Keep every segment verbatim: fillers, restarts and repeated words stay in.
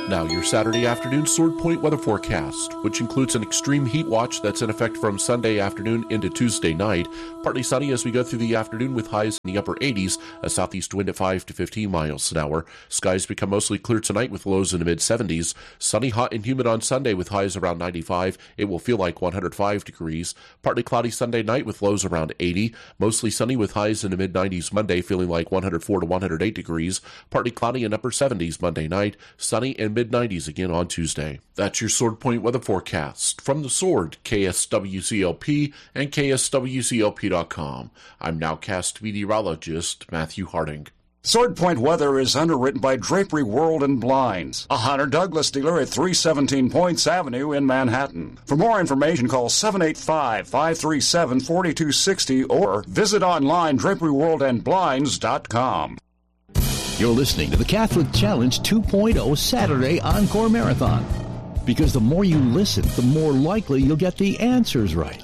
Now, your Saturday afternoon Sword Point weather forecast, which includes an extreme heat watch that's in effect from Sunday afternoon into Tuesday night. Partly sunny as we go through the afternoon with highs in the upper eighties, a southeast wind at five to fifteen miles an hour. Skies become mostly clear tonight with lows in the mid-seventies. Sunny, hot, and humid on Sunday with highs around ninety-five. It will feel like one hundred five degrees. Partly cloudy Sunday night with lows around eighty. Mostly sunny with highs in the mid-nineties Monday, feeling like one hundred four to one hundred eight degrees. Partly cloudy and upper seventies Monday night. Sunny and mid-nineties again on Tuesday. That's your Sword Point weather forecast. From the Sword, K S W C L P and K S W C L P dot com. I'm nowcast meteorologist Matthew Harding. Sword Point weather is underwritten by Drapery World and Blinds, a Hunter Douglas dealer at three seventeen Points Avenue in Manhattan. For more information, call seven eight five, five three seven, four two six zero or visit online drapery world and blinds dot com. You're listening to the Catholic Challenge two point oh Saturday Encore Marathon. Because the more you listen, the more likely you'll get the answers right.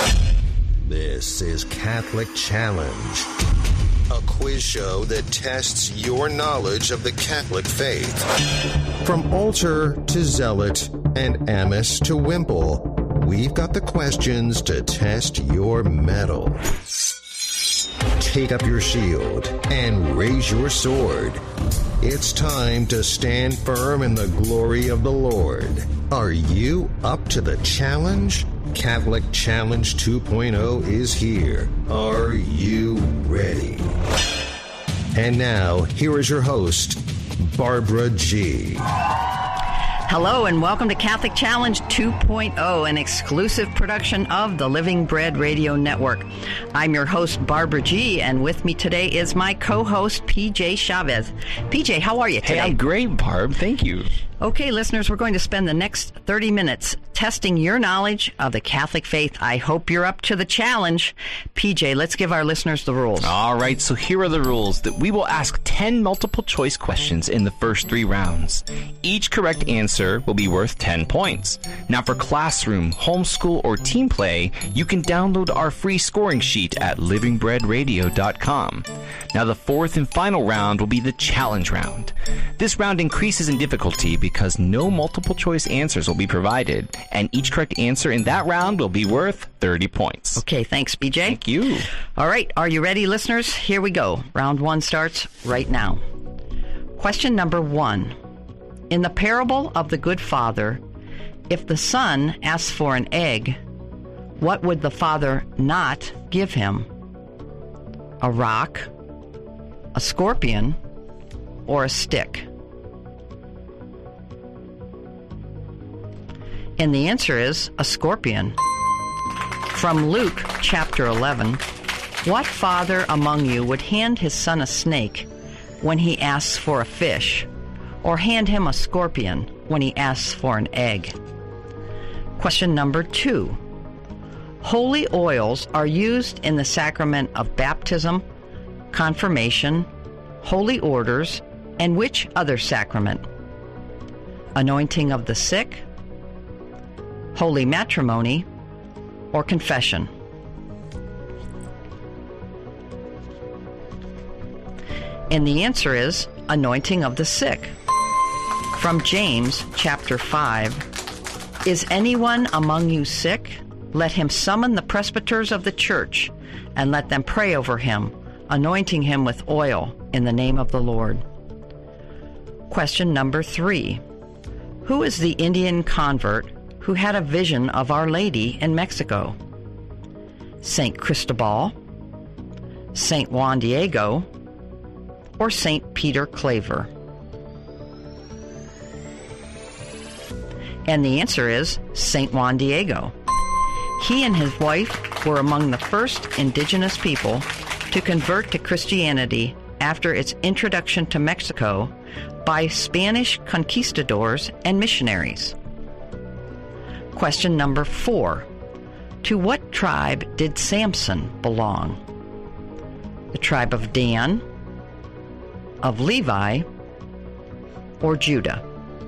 This is Catholic Challenge, a quiz show that tests your knowledge of the Catholic faith. From altar to zealot and amice to wimple, we've got the questions to test your mettle. Take up your shield and raise your sword. It's time to stand firm in the glory of the Lord. Are you up to the challenge? Catholic Challenge two point oh is here. Are you ready? And now, here is your host, Barbara G. Hello and welcome to Catholic Challenge two point oh, an exclusive production of the Living Bread Radio Network. I'm your host, Barbara G., and with me today is my co-host, P J Chavez. P J, how are you today? Hey, I'm great, Barb. Thank you. Okay, listeners, we're going to spend the next thirty minutes testing your knowledge of the Catholic faith. I hope you're up to the challenge. P J, let's give our listeners the rules. All right, so here are the rules. That we will ask ten multiple choice questions in the first three rounds. Each correct answer will be worth ten points. Now, for classroom, homeschool, or team play, you can download our free scoring sheet at living bread radio dot com. Now, the fourth and final round will be the challenge round. This round increases in difficulty because no multiple choice answers will be provided, and each correct answer in that round will be worth thirty points. Okay, thanks, P J. Thank you. All right, are you ready, listeners? Here we go. Round one starts right now. Question number one. In the parable of the Good Father, if the son asks for an egg, what would the father not give him? A rock, a scorpion, or a stick? And the answer is a scorpion. From Luke chapter eleven, what father among you would hand his son a snake when he asks for a fish, or hand him a scorpion when he asks for an egg? Question number two. Holy oils are used in the sacrament of baptism, confirmation, holy orders, and which other sacrament? Anointing of the sick, holy matrimony, or confession? And the answer is anointing of the sick. From James chapter five, is anyone among you sick? Let him summon the presbyters of the church, and let them pray over him, anointing him with oil in the name of the Lord. Question number three. Who is the Indian convert who had a vision of Our Lady in Mexico? Saint Cristobal, Saint Juan Diego, or Saint Peter Claver? And the answer is Saint Juan Diego. He and his wife were among the first indigenous people to convert to Christianity after its introduction to Mexico by Spanish conquistadors and missionaries. Question number four. To what tribe did Samson belong? The tribe of Dan, of Levi, or Judah?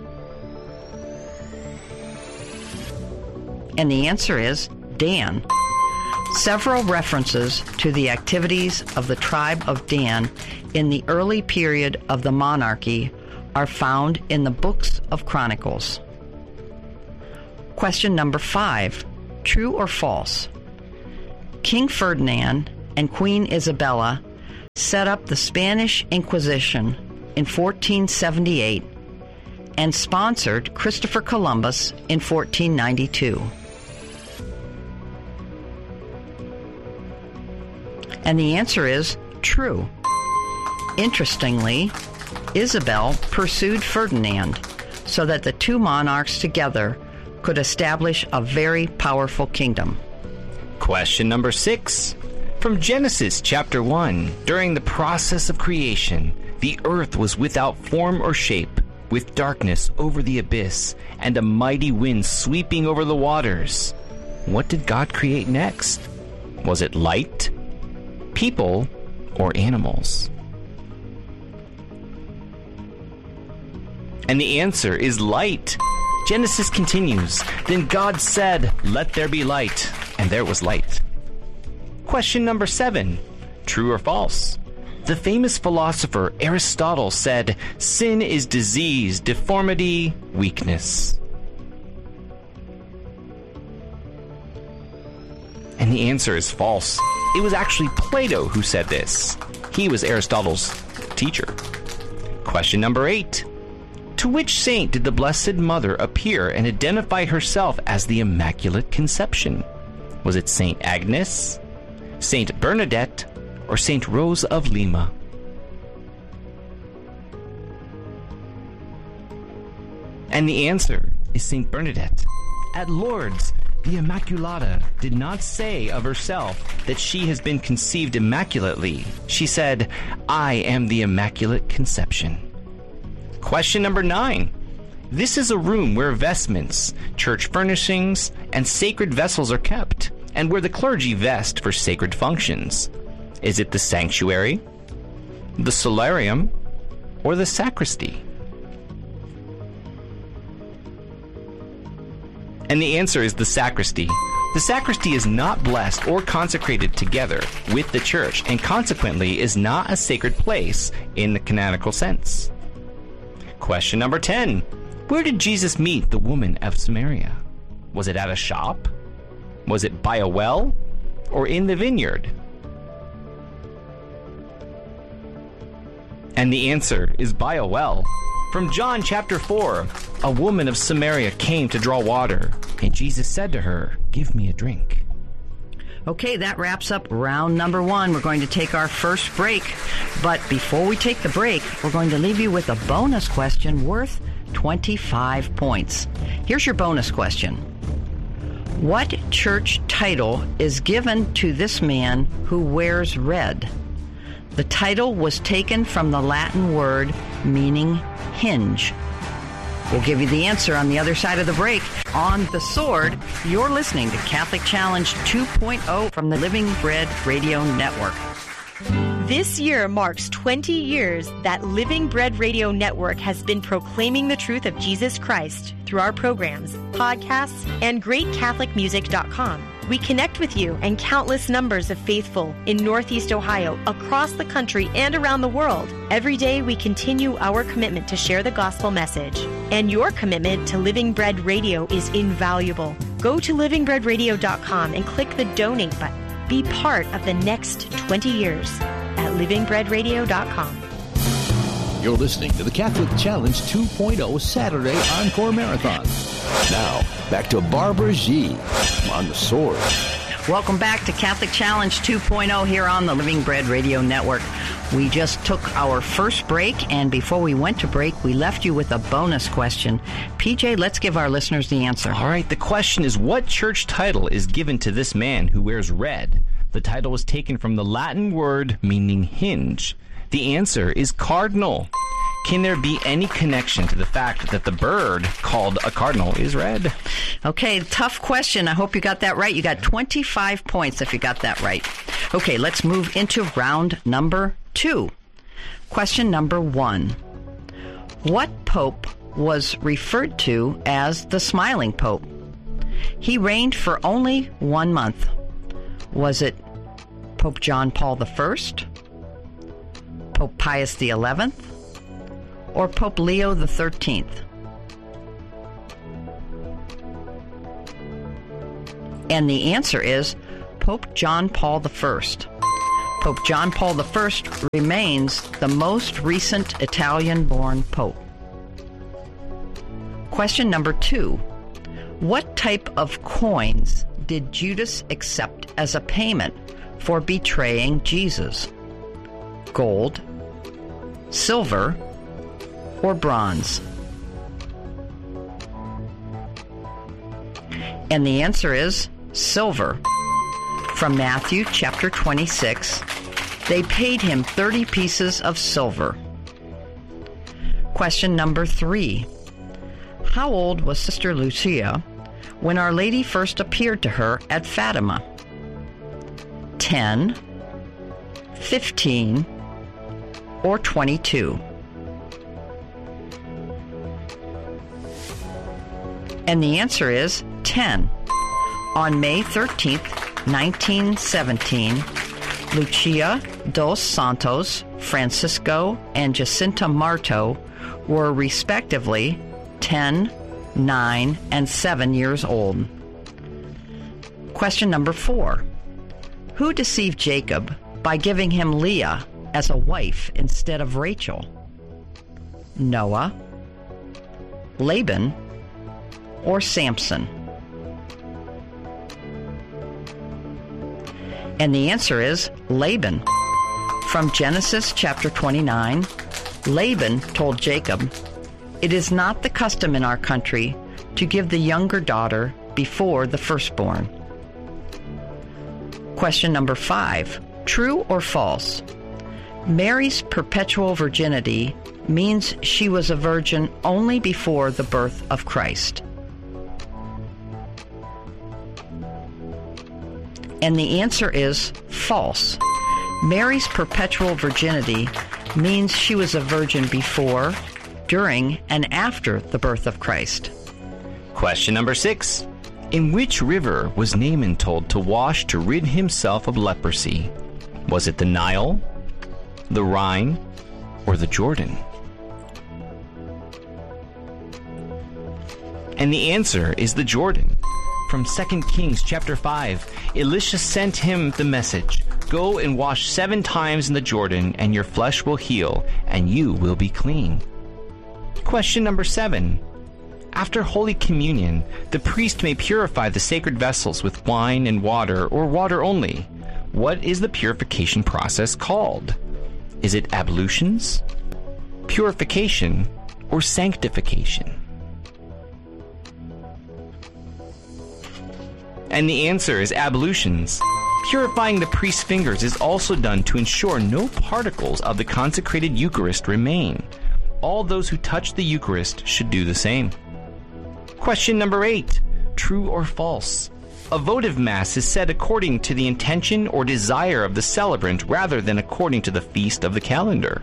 And the answer is Dan. Several references to the activities of the tribe of Dan in the early period of the monarchy are found in the books of Chronicles. Question number five, true or false? King Ferdinand and Queen Isabella set up the Spanish Inquisition in fourteen seventy-eight and sponsored Christopher Columbus in fourteen ninety-two. And the answer is true. Interestingly, Isabel pursued Ferdinand so that the two monarchs together could establish a very powerful kingdom. Question number six. From Genesis chapter one, during the process of creation, the earth was without form or shape, with darkness over the abyss, and a mighty wind sweeping over the waters. What did God create next? Was it light, people, or animals? And the answer is light. Genesis continues, then God said, "Let there be light," and there was light. Question number seven, true or false? The famous philosopher Aristotle said, sin is disease, deformity, weakness. And the answer is false. It was actually Plato who said this. He was Aristotle's teacher. Question number eight. To which saint did the Blessed Mother appear and identify herself as the Immaculate Conception? Was it Saint Agnes, Saint Bernadette, or Saint Rose of Lima? And the answer is Saint Bernadette. At Lourdes, the Immaculata did not say of herself that she has been conceived immaculately. She said, "I am the Immaculate Conception." Question number nine. This is a room where vestments, church furnishings, and sacred vessels are kept, and where the clergy vest for sacred functions. Is it the sanctuary, the solarium, or the sacristy? And the answer is the sacristy. The sacristy is not blessed or consecrated together with the church, and consequently is not a sacred place in the canonical sense. Question number ten. Where did Jesus meet the woman of Samaria? Was it at a shop? Was it by a well? Or in the vineyard? And the answer is by a well. From John chapter four, a woman of Samaria came to draw water, and Jesus said to her, "Give me a drink." Okay, that wraps up round number one. We're going to take our first break. But before we take the break, we're going to leave you with a bonus question worth twenty-five points. Here's your bonus question. What church title is given to this man who wears red? The title was taken from the Latin word meaning hinge. We'll give you the answer on the other side of the break. On The Sword, you're listening to Catholic Challenge two point oh from the Living Bread Radio Network. This year marks twenty years that Living Bread Radio Network has been proclaiming the truth of Jesus Christ through our programs, podcasts, and great catholic music dot com. We connect with you and countless numbers of faithful in Northeast Ohio, across the country, and around the world. Every day we continue our commitment to share the gospel message. And your commitment to Living Bread Radio is invaluable. Go to living bread radio dot com and click the donate button. Be part of the next twenty years at living bread radio dot com. You're listening to the Catholic Challenge two point oh Saturday Encore Marathon. Now, back to Barbara G. on The Sword. Welcome back to Catholic Challenge two point oh here on the Living Bread Radio Network. We just took our first break, and before we went to break, we left you with a bonus question. P J, let's give our listeners the answer. All right, the question is, what church title is given to this man who wears red? The title was taken from the Latin word meaning hinge. The answer is cardinal. Can there be any connection to the fact that the bird called a cardinal is red? Okay, tough question. I hope you got that right. You got twenty-five points if you got that right. Okay, let's move into round number two. Question number one. What pope was referred to as the Smiling Pope? He reigned for only one month. Was it Pope John Paul the First, Pope Pius the Eleventh, or Pope Leo the thirteenth? And the answer is Pope John Paul the First. Pope John Paul the First remains the most recent Italian-born pope. Question number two. What type of coins did Judas accept as a payment for betraying Jesus? Gold, silver, or bronze? And the answer is silver. From Matthew chapter twenty-six, they paid him thirty pieces of silver. Question number three. How old was Sister Lucia when Our Lady first appeared to her at Fatima? ten, fifteen, or twenty-two? And the answer is ten. On May thirteenth, nineteen seventeen, Lucia dos Santos, Francisco, and Jacinta Marto were respectively ten, nine, and seven years old. Question number four. Who deceived Jacob by giving him Leah as a wife instead of Rachel? Noah, Laban, or Samson? And the answer is Laban. From Genesis chapter twenty-nine, Laban told Jacob, "It is not the custom in our country to give the younger daughter before the firstborn." Question number five. True or false? Mary's perpetual virginity means she was a virgin only before the birth of Christ. And the answer is false. Mary's perpetual virginity means she was a virgin before, during, and after the birth of Christ. Question number six. In which river was Naaman told to wash to rid himself of leprosy? Was it the Nile, the Rhine, or the Jordan? And the answer is the Jordan. From Second Kings chapter five, Elisha sent him the message, "Go and wash seven times in the Jordan, and your flesh will heal, and you will be clean." Question number seven. After Holy Communion, the priest may purify the sacred vessels with wine and water, or water only. What is the purification process called? Is it ablutions, purification, or sanctification? And the answer is ablutions. Purifying the priest's fingers is also done to ensure no particles of the consecrated Eucharist remain. All those who touch the Eucharist should do the same. Question number eight. True or false? A votive mass is said according to the intention or desire of the celebrant rather than according to the feast of the calendar.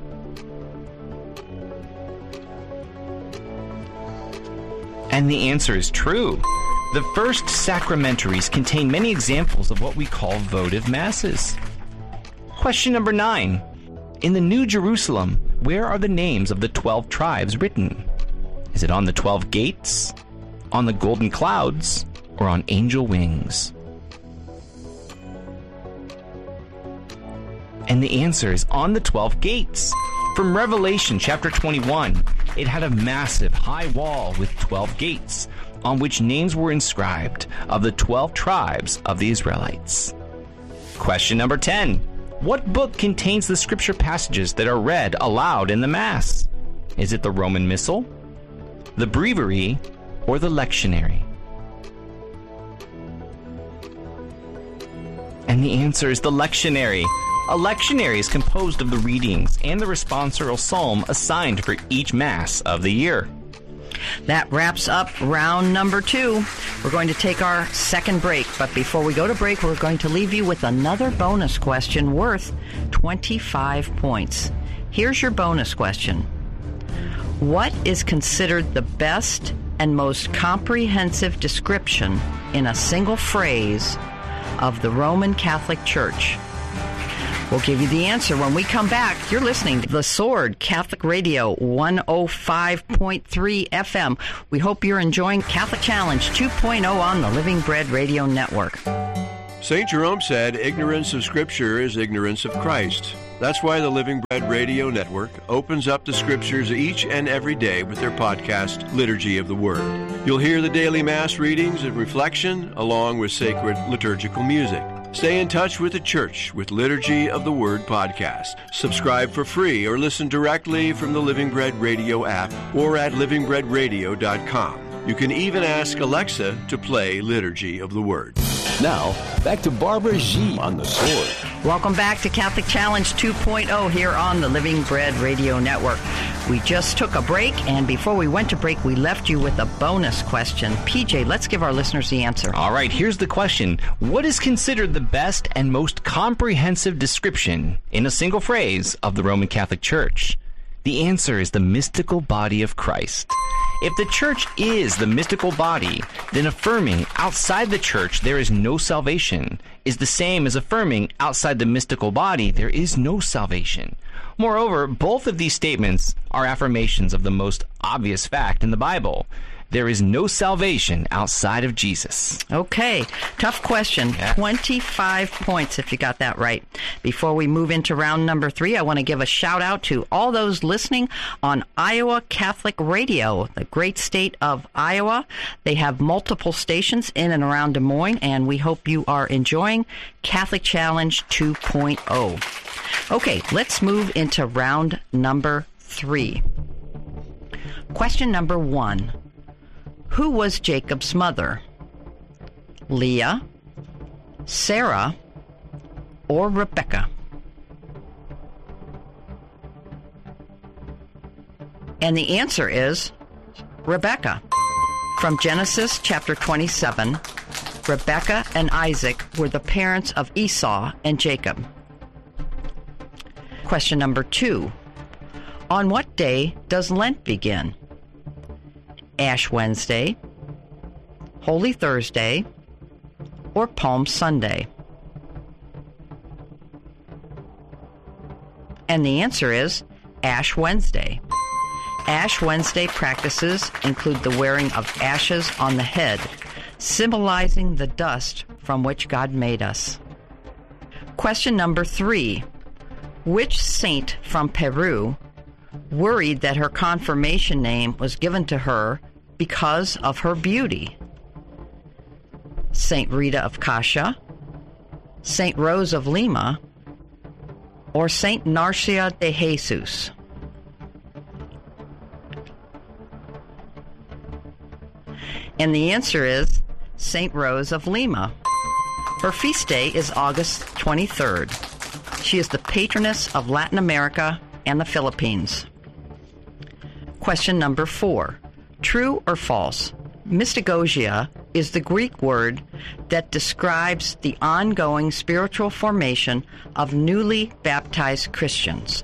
And the answer is true. The first sacramentaries contain many examples of what we call votive masses. Question number nine. In the New Jerusalem, where are the names of the twelve tribes written? Is it on the twelve gates, on the golden clouds, or on angel wings? And the answer is on the twelve gates. From Revelation chapter twenty-one, it had a massive high wall with twelve gates, on which names were inscribed of the twelve tribes of the Israelites. Question number ten. What book contains the scripture passages that are read aloud in the Mass? Is it the Roman Missal, the Breviary, or the Lectionary? And the answer is the Lectionary. A lectionary is composed of the readings and the responsorial psalm assigned for each Mass of the year. That wraps up round number two. We're going to take our second break, but before we go to break, we're going to leave you with another bonus question worth twenty-five points. Here's your bonus question. What is considered the best and most comprehensive description in a single phrase of the Roman Catholic Church? We'll give you the answer when we come back. You're listening to The Sword, Catholic Radio, one oh five point three F M. We hope you're enjoying Catholic Challenge two point oh on the Living Bread Radio Network. Saint Jerome said, ignorance of Scripture is ignorance of Christ. That's why the Living Bread Radio Network opens up the Scriptures each and every day with their podcast, Liturgy of the Word. You'll hear the daily Mass readings and reflection, along with sacred liturgical music. Stay in touch with the Church with Liturgy of the Word podcast. Subscribe for free or listen directly from the Living Bread Radio app or at living bread radio dot com. You can even ask Alexa to play Liturgy of the Word. Now, back to Barbara G. on The Sword. Welcome back to Catholic Challenge two point oh here on the Living Bread Radio Network. We just took a break, and before we went to break, we left you with a bonus question. P J, let's give our listeners the answer. All right, here's the question. What is considered the best and most comprehensive description in a single phrase of the Roman Catholic Church? The answer is the mystical body of Christ. If the church is the mystical body, then affirming outside the church there is no salvation is the same as affirming outside the mystical body there is no salvation. Moreover, both of these statements are affirmations of the most obvious fact in the Bible. There is no salvation outside of Jesus. Okay, tough question. Yeah. twenty-five points if you got that right. Before we move into round number three, I want to give a shout out to all those listening on Iowa Catholic Radio, the great state of Iowa. They have multiple stations in and around Des Moines, and we hope you are enjoying Catholic Challenge two point oh. Okay, let's move into round number three. Question number one. Who was Jacob's mother? Leah, Sarah, or Rebecca? And the answer is Rebecca. From Genesis chapter twenty-seven, Rebecca and Isaac were the parents of Esau and Jacob. Question number two. On what day does Lent begin? Ash Wednesday, Holy Thursday, or Palm Sunday? And the answer is Ash Wednesday. Ash Wednesday practices include the wearing of ashes on the head, symbolizing the dust from which God made us. Question number three. Which saint from Peru worried that her confirmation name was given to her because of her beauty? Saint Rita of Cascia, Saint Rose of Lima, or Saint Narcia de Jesus? And the answer is Saint Rose of Lima. Her feast day is August twenty-third. She is the patroness of Latin America and the Philippines. Question number four. True or false? Mystagogia is the Greek word that describes the ongoing spiritual formation of newly baptized Christians.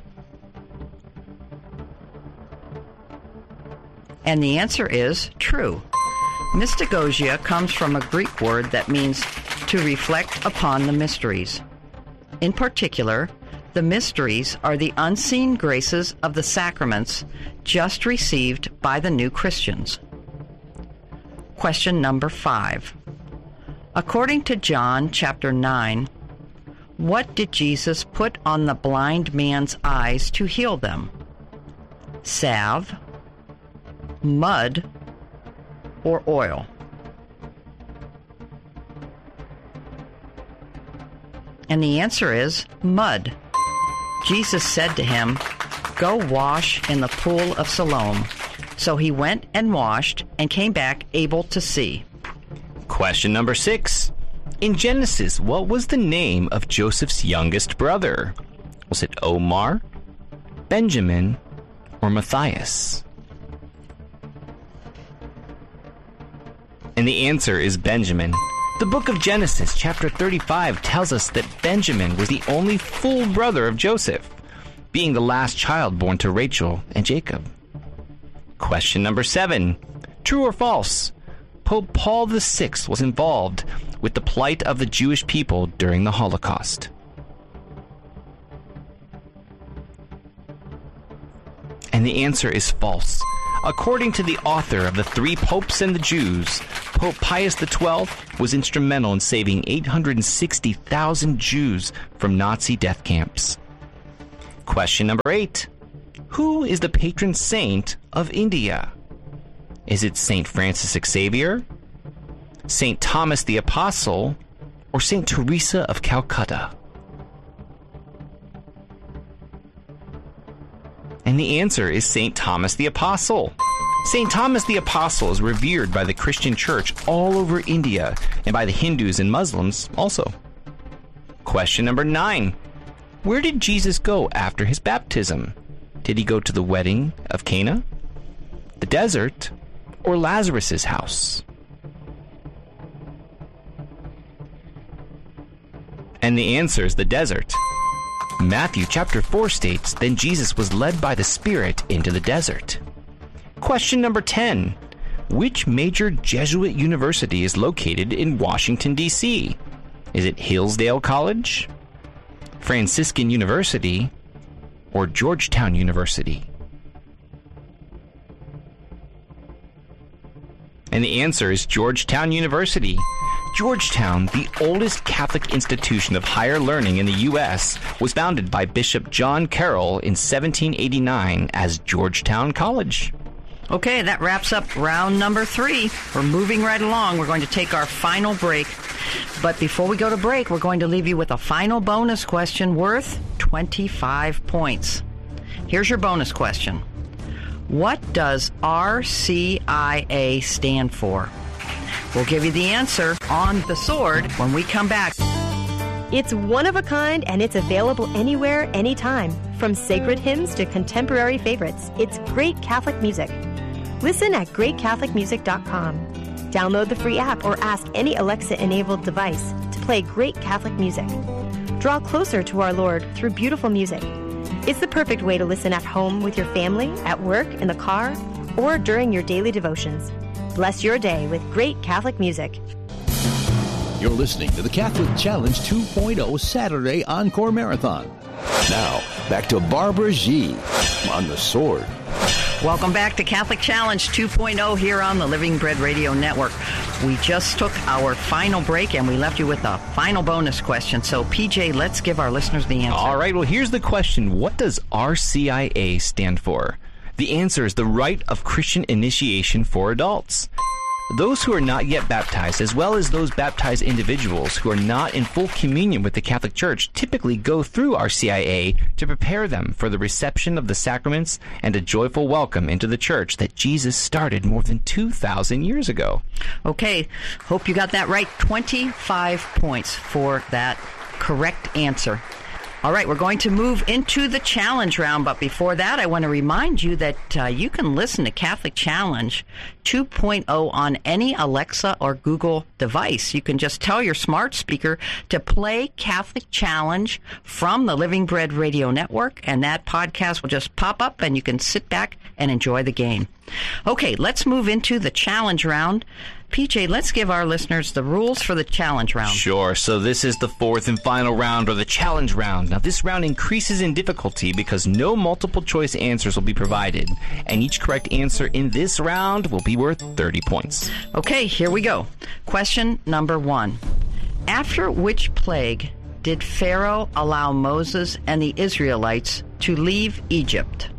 And the answer is true. Mystagogia comes from a Greek word that means to reflect upon the mysteries. In particular, the mysteries are the unseen graces of the sacraments just received by the new Christians. Question number five. According to John chapter nine, what did Jesus put on the blind man's eyes to heal them? Salve, mud, or oil? And the answer is mud. Jesus said to him, "Go wash in the pool of Siloam." So he went and washed and came back able to see. Question number six. In Genesis, what was the name of Joseph's youngest brother? Was it Omar, Benjamin, or Matthias? And the answer is Benjamin. The book of Genesis, chapter thirty-five, tells us that Benjamin was the only full brother of Joseph, being the last child born to Rachel and Jacob. Question number seven. True or false? Pope Paul the Sixth was involved with the plight of the Jewish people during the Holocaust. And the answer is false. According to the author of The Three Popes and the Jews, Pope Pius the twelfth was instrumental in saving eight hundred sixty thousand Jews from Nazi death camps. Question number eight. Who is the patron saint of India? Is it Saint Francis Xavier, Saint Thomas the Apostle, or Saint Teresa of Calcutta? And the answer is Saint Thomas the Apostle. Saint Thomas the Apostle is revered by the Christian Church all over India and by the Hindus and Muslims also. Question number nine. Where did Jesus go after his baptism? Did he go to the wedding of Cana, the desert, or Lazarus' house? And the answer is the desert. Matthew chapter four states, then Jesus was led by the Spirit into the desert. Question number ten. Which major Jesuit university is located in Washington, D C? Is it Hillsdale College, Franciscan University, or Georgetown University? And the answer is Georgetown University. Georgetown, the oldest Catholic institution of higher learning in the U S, was founded by Bishop John Carroll in seventeen eighty-nine as Georgetown College. Okay, that wraps up round number three. We're moving right along. We're going to take our final break. But before we go to break, we're going to leave you with a final bonus question worth twenty-five points. Here's your bonus question. What does R C I A stand for? We'll give you the answer on The Sword when we come back. It's one of a kind, and it's available anywhere, anytime. From sacred hymns to contemporary favorites, it's great Catholic music. Listen at great catholic music dot com. Download the free app or ask any Alexa-enabled device to play great Catholic music. Draw closer to our Lord through beautiful music. It's the perfect way to listen at home with your family, at work, in the car, or during your daily devotions. Bless your day with great Catholic music. You're listening to the Catholic Challenge two point oh Saturday Encore Marathon. Now, back to Barbara G. on The Sword. Welcome back to Catholic Challenge two point oh here on the Living Bread Radio Network. We just took our final break and we left you with a final bonus question. So, P J, let's give our listeners the answer. All right, well, here's the question. What does R C I A stand for? The answer is the Rite of Christian Initiation for Adults. Those who are not yet baptized, as well as those baptized individuals who are not in full communion with the Catholic Church, typically go through R C I A to prepare them for the reception of the sacraments and a joyful welcome into the Church that Jesus started more than two thousand years ago. Okay, hope you got that right. twenty-five points for that correct answer. All right, we're going to move into the challenge round, but before that, I want to remind you that uh, you can listen to Catholic Challenge two point oh on any Alexa or Google device. You can just tell your smart speaker to play Catholic Challenge from the Living Bread Radio Network, and that podcast will just pop up, and you can sit back and enjoy the game. Okay, let's move into the challenge round. P J, let's give our listeners the rules for the challenge round. Sure. So this is the fourth and final round, or the challenge round. Now, this round increases in difficulty because no multiple choice answers will be provided, and each correct answer in this round will be worth thirty points. Okay, here we go. Question number one. After which plague did Pharaoh allow Moses and the Israelites to leave Egypt?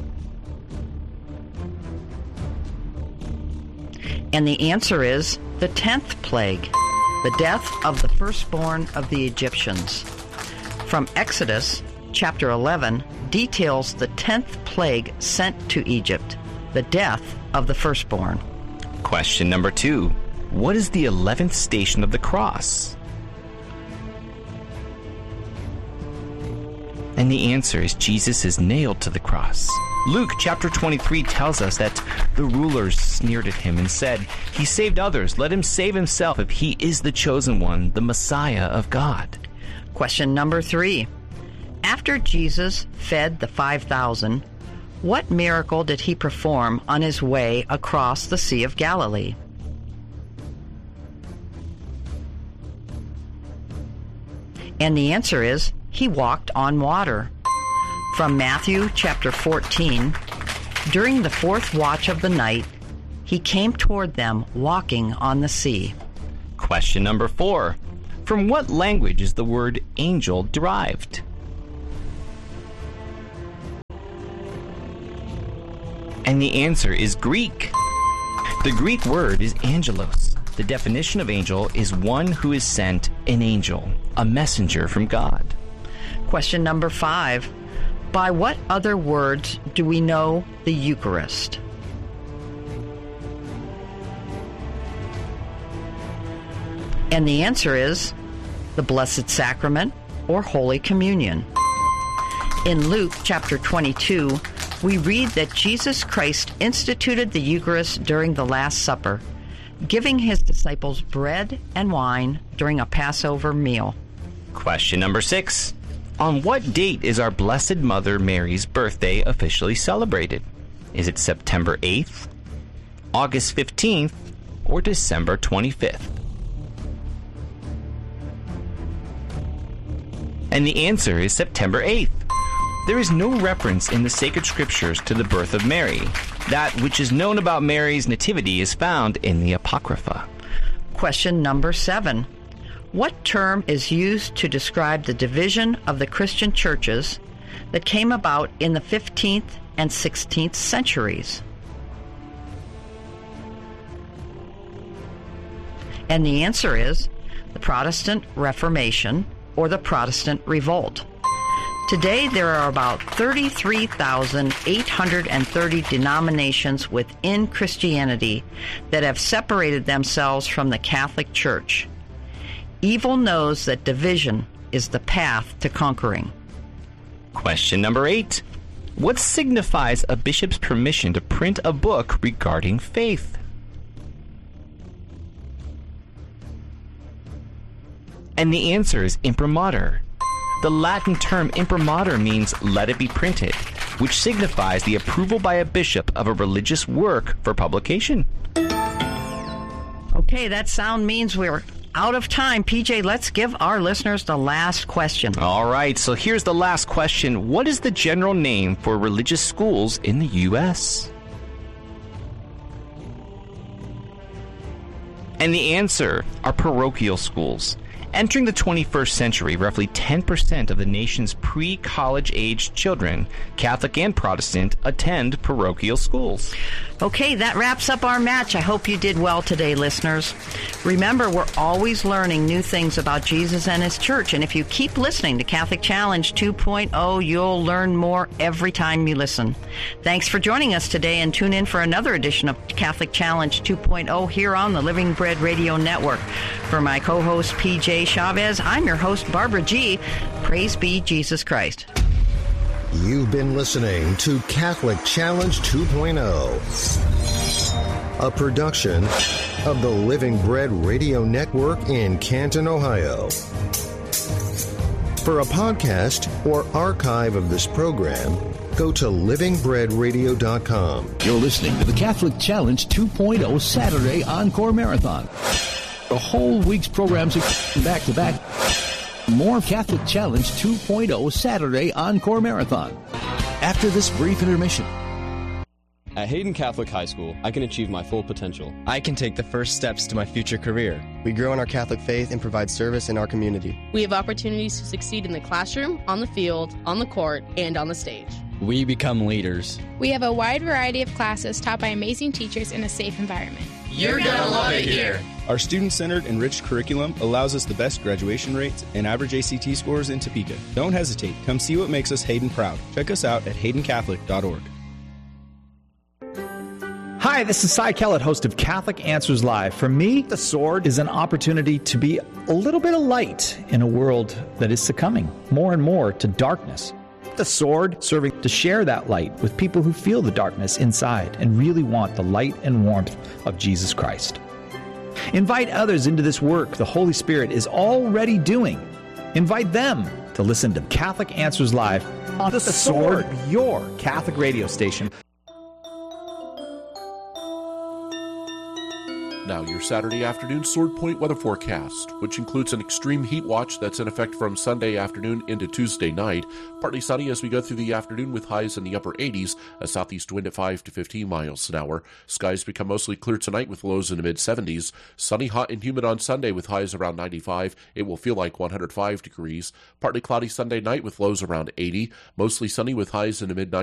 And the answer is the tenth plague, the death of the firstborn of the Egyptians. From Exodus chapter eleven details the tenth plague sent to Egypt, the death of the firstborn. Question number two. What is the eleventh station of the cross? And the answer is Jesus is nailed to the cross. Luke chapter twenty-three tells us that the rulers sneered at him and said, "He saved others. Let him save himself if he is the chosen one, the Messiah of God." Question number three. After Jesus fed the five thousand, what miracle did he perform on his way across the Sea of Galilee? And the answer is he walked on water. From Matthew chapter fourteen, During the fourth watch of the night, he came toward them walking on the sea. Question number four. From what language is the word angel derived? And the answer is Greek. The Greek word is angelos. The definition of angel is one who is sent an angel, a messenger from God. Question number five. By what other words do we know the Eucharist? And the answer is the Blessed Sacrament or Holy Communion. In Luke chapter twenty-two, we read that Jesus Christ instituted the Eucharist during the Last Supper, giving his disciples bread and wine during a Passover meal. Question number six. On what date is our Blessed Mother Mary's birthday officially celebrated? Is it September eighth, August fifteenth, or December twenty-fifth? And the answer is September eighth. There is no reference in the sacred scriptures to the birth of Mary. That which is known about Mary's nativity is found in the Apocrypha. Question number seven. What term is used to describe the division of the Christian churches that came about in the fifteenth and sixteenth centuries? And the answer is the Protestant Reformation or the Protestant Revolt. Today, there are about thirty-three thousand eight hundred thirty denominations within Christianity that have separated themselves from the Catholic Church. Evil knows that division is the path to conquering. Question number eight. What signifies a bishop's permission to print a book regarding faith? And the answer is imprimatur. The Latin term imprimatur means let it be printed, which signifies the approval by a bishop of a religious work for publication. Okay, that sound means we're out of time. P J, let's give our listeners the last question. All right, so here's the last question. What is the general name for religious schools in the U S? And the answer are parochial schools. Entering the twenty-first century, roughly ten percent of the nation's pre-college age children, Catholic and Protestant, attend parochial schools. Okay, that wraps up our match. I hope you did well today, listeners. Remember, we're always learning new things about Jesus and his church, and if you keep listening to Catholic Challenge two point oh, you'll learn more every time you listen. Thanks for joining us today, and tune in for another edition of Catholic Challenge two point oh here on the Living Bread Radio Network. For my co-host, P J Chavez, I'm your host, Barbara G. Praise be Jesus Christ. You've been listening to Catholic Challenge two point oh, a production of the Living Bread Radio Network in Canton, Ohio. For a podcast or archive of this program, go to living bread radio dot com. You're listening to the Catholic Challenge two point oh Saturday Encore Marathon. The whole week's programs are back to back. More Catholic Challenge two point oh Saturday Encore Marathon after this brief intermission. At Hayden Catholic High School, I can achieve my full potential. I can take the first steps to my future career. We grow in our Catholic faith and provide service in our community. We have opportunities to succeed in the classroom, on the field, on the court, and on the stage. We become leaders. We have a wide variety of classes taught by amazing teachers in a safe environment. You're gonna love it here. Our student-centered, enriched curriculum allows us the best graduation rates and average A C T scores in Topeka. Don't hesitate. Come see what makes us Hayden proud. Check us out at hayden catholic dot org. Hi, this is Cy Kellett, host of Catholic Answers Live. For me, the sword is an opportunity to be a little bit of light in a world that is succumbing more and more to darkness. The sword serving to share that light with people who feel the darkness inside and really want the light and warmth of Jesus Christ. Invite others into this work the Holy Spirit is already doing. Invite them to listen to Catholic Answers Live on The Sword, your Catholic radio station. Now, your Saturday afternoon Sword Point weather forecast, which includes an extreme heat watch that's in effect from Sunday afternoon into Tuesday night. Partly sunny as we go through the afternoon with highs in the upper eighties, a southeast wind at five to fifteen miles an hour. Skies become mostly clear tonight with lows in the mid seventies. Sunny, hot, and humid on Sunday with highs around ninety-five. It will feel like one hundred five degrees. Partly cloudy Sunday night with lows around eighty. Mostly sunny with highs in the mid